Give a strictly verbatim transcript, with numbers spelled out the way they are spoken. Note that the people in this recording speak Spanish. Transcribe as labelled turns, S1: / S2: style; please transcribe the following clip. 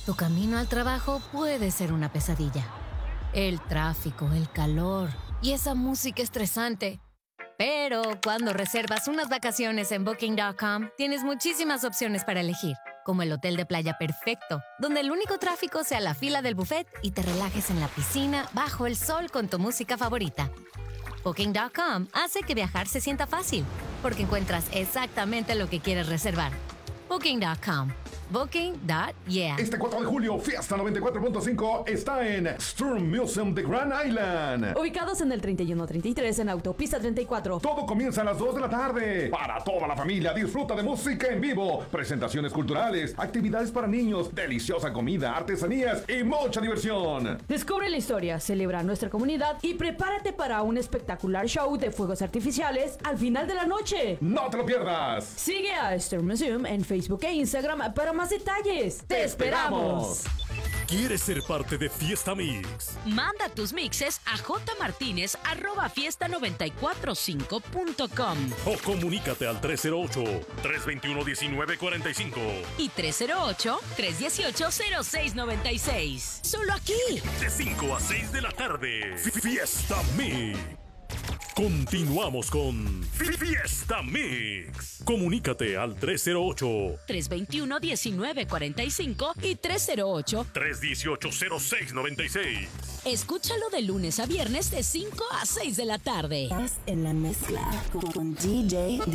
S1: Tu camino al trabajo puede ser una pesadilla. El tráfico, el calor y esa música estresante. Pero cuando reservas unas vacaciones en Booking punto com, tienes muchísimas opciones para elegir, como el hotel de playa perfecto, donde el único tráfico sea la fila del buffet y te relajes en la piscina bajo el sol con tu música favorita. Booking punto com hace que viajar se sienta fácil, porque encuentras exactamente lo que quieres reservar. Booking punto com. Booking punto yeah.
S2: Este cuatro de julio, Fiesta noventa y cuatro punto cinco está en Sturm Museum de Grand Island.
S3: Ubicados en el treinta y uno treinta y tres en Autopista treinta y cuatro.
S2: Todo comienza a las dos de la tarde. Para toda la familia, disfruta de música en vivo, presentaciones culturales, actividades para niños, deliciosa comida, artesanías y mucha diversión.
S3: Descubre la historia, celebra nuestra comunidad y prepárate para un espectacular show de fuegos artificiales al final de la noche.
S2: ¡No te lo pierdas!
S3: Sigue a Sturm Museum en Facebook e Instagram para más detalles. ¡Te esperamos!
S4: ¿Quieres ser parte de Fiesta Mix?
S5: Manda tus mixes a jmartinez arroba fiesta noventa y cuatro cinco punto com
S4: o comunícate al tres cero ocho, tres dos uno, uno nueve cuatro cinco
S5: y tres cero ocho, tres uno ocho, cero seis nueve seis. Solo aquí.
S4: De cinco a seis de la tarde. Fiesta Mix. Continuamos con Fiesta Mix. Comunícate al tres cero ocho,
S5: tres dos uno, uno nueve cuatro cinco y tres cero ocho,
S4: tres uno ocho, cero seis nueve seis.
S5: Escúchalo de lunes a viernes de cinco a seis de la tarde.
S6: Estás en la mezcla con D J